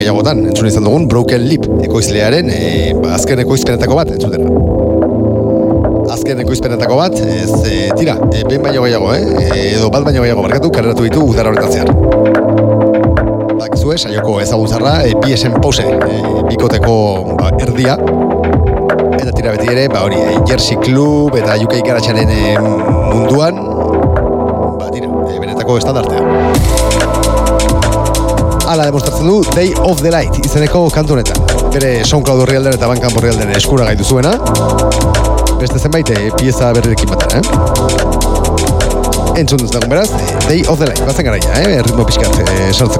gehiagotan, entzun izan dugun Broken Lip ekoizlearen azken ekoizpenetako bat entzutera. Azken ekoizpenetako bat, ez tira, behin baino gehiago, edo bat baino gehiago barkatu, kareratu ditu udara horretan zehar. Bakizue, saioko ezagutzarra, PSN Pose, bikoteko erdia, eta tira beti ere, hori, Jersey Club eta UK Garagearen munduan, tira, benetako estandartea. Hala demostratzen du Day of the Light izeneko kantu honetan. Bere SoundCloud orrialdean eta Bandcamp orrialdean eskura gaitu zuena. Beste zenbait pieza berrirekin batera, Entzun duzunagun beraz, Day of the Light, bazen garaia, ritmo pixkat sartzeko.